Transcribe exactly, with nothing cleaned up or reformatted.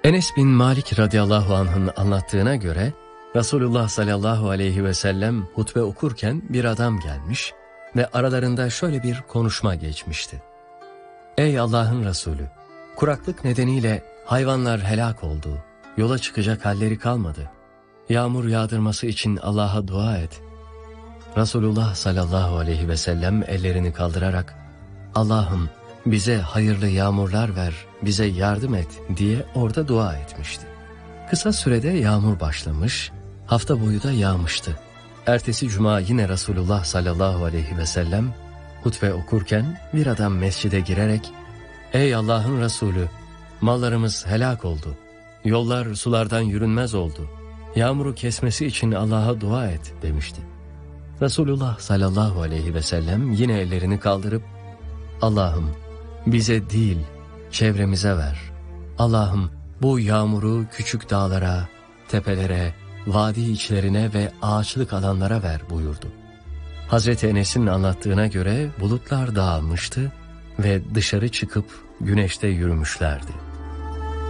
Enes bin Malik radıyallahu anh'ın anlattığına göre Resulullah sallallahu aleyhi ve sellem hutbe okurken bir adam gelmiş ve aralarında şöyle bir konuşma geçmişti. Ey Allah'ın Resulü! Kuraklık nedeniyle hayvanlar helak oldu, yola çıkacak halleri kalmadı. Yağmur yağdırması için Allah'a dua et. Resulullah sallallahu aleyhi ve sellem ellerini kaldırarak Allah'ım bize hayırlı yağmurlar ver, bize yardım et diye orada dua etmişti. Kısa sürede yağmur başlamış, hafta boyu da yağmıştı. Ertesi cuma yine Resulullah sallallahu aleyhi ve sellem hutbe okurken bir adam mescide girerek Ey Allah'ın Resulü! Mallarımız helak oldu. Yollar sulardan yürünmez oldu. Yağmuru kesmesi için Allah'a dua et demişti. Resulullah sallallahu aleyhi ve sellem yine ellerini kaldırıp Allah'ım bize değil çevremize ver. Allah'ım bu yağmuru küçük dağlara, tepelere, vadi içlerine ve ağaçlık alanlara ver buyurdu. Hazreti Enes'in anlattığına göre bulutlar dağılmıştı ve dışarı çıkıp güneşte yürümüşlerdi.